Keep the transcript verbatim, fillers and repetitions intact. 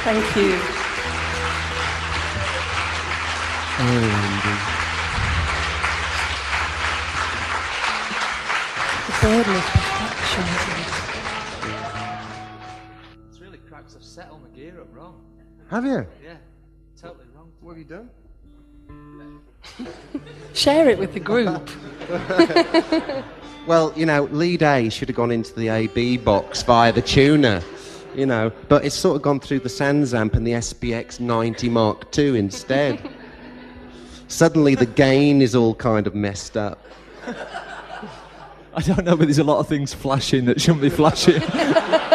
Thank you. The bird was perfection, isn't it? It's really cracks. I've set all my gear up wrong. Have you? Yeah, totally wrong. What have you done? Share it with the group. Well, you know, lead A should have gone into the A B box via the tuner, you know, but it's sort of gone through the Sansamp and the S B X ninety Mark two instead. Suddenly the gain is all kind of messed up. I don't know, but there's a lot of things flashing that shouldn't be flashing.